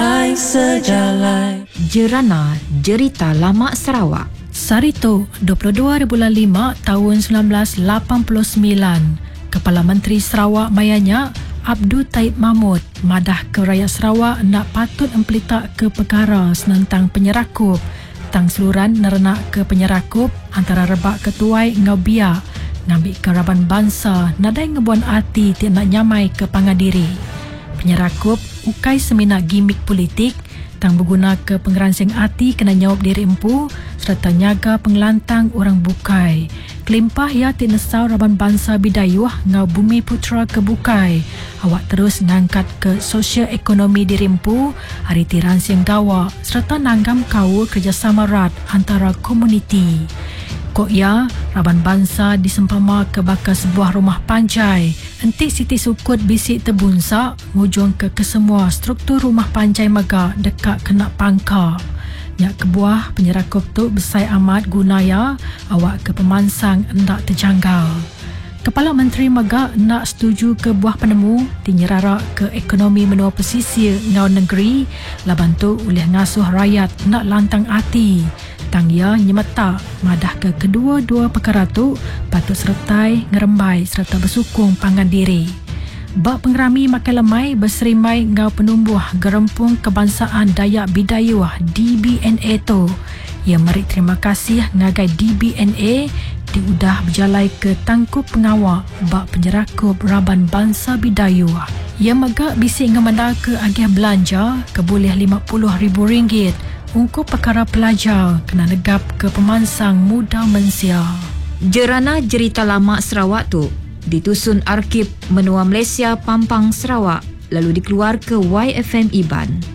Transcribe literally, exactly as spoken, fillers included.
Hai sejalan. Jerana Jerita Lama Sarawak. Sarito, dua puluh dua bulan lima tahun sembilan belas lapan puluh sembilan. Kepala Menteri Sarawak Mayanya Abdul Taib Mahmud madah ke rakyat Sarawak nak patut empelitak ke perkara senentang penyerakup tang seluruhan nerenak ke penyerakup antara rebak ketuai ngau biak ngambil keraban bangsa nadai ngebuan hati tiak nak nyamai ke pangadiri. Penyerakup ukai seminat gimik politik tang berguna ke pengeransing hati kena nyawab diri empu serta nyaga pengelantang orang bukai. Kelimpah ia tinesau raban bangsa bidayuh ngau bumi putra ke bukai. Awak terus ngangkat ke sosial ekonomi diri empu hari tiransing gawa serta nanggam kaul kerjasama rat antara komuniti. Kok ya, raban bangsa disempama ke bakal sebuah rumah panjai. Entik Siti Sukut bisik terbunsak, ngujung ke kesemua struktur rumah panjai megak dekat kena pangka. Nyak kebuah penyerakup tu besai amat gunaya, awak ke pemansang hendak terjanggal. Kepala Menteri megak nak setuju ke buah penemu dinyerarak ke ekonomi menua pesisir ngau negeri, laban tu oleh ngasuh rakyat nak lantang hati. Tang ia nyemeta madah ke kedua-dua perkara tu patut sertai ngerembai serta bersukung pangan diri. Bak pengerami makan lemai berserimai ngau penumbuh gerempung kebangsaan Dayak Bidayuh D B N A tu. Ia meri terima kasih ngagai D B N A diudah berjalai ke tangkup pengawal bak penyerakup raban bangsa Bidayuh. Ia megak bisik ngemanda ke agih belanja keboleh lima puluh ribu ringgit untuk perkara pelajar kena negap ke pemansang muda mensia. Jerana Jerita Lama Sarawak tu ditusun Arkib Menua Malaysia Pampang Sarawak lalu dikeluar ke Y F M Iban.